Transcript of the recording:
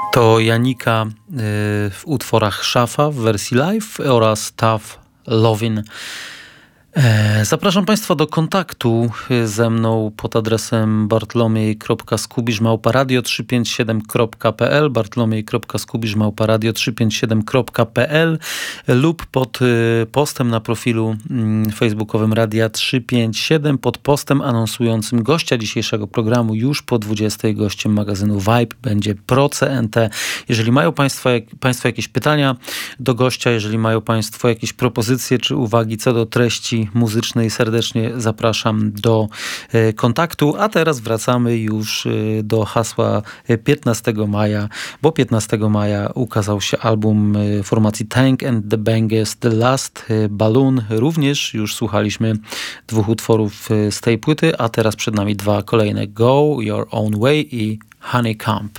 To Janika w utworach Szafa w wersji live oraz Tough Lovin'. Zapraszam Państwa do kontaktu ze mną pod adresem bartlomiej.skubisz@radio357.pl bartlomiej.skubisz@radio357.pl lub pod postem na profilu facebookowym Radia 357, pod postem anonsującym gościa dzisiejszego programu. Już po 20 gościem magazynu Vibe będzie Pro CNT. Jeżeli mają Państwo jakieś pytania do gościa, jeżeli mają Państwo jakieś propozycje czy uwagi co do treści muzycznej, serdecznie zapraszam do kontaktu. A teraz wracamy już do hasła 15 maja, bo 15 maja ukazał się album formacji Tank and the Bangers The Last Balloon. Również już słuchaliśmy 2 utworów z tej płyty, a teraz przed nami 2 kolejne: Go Your Own Way i Honeycomb.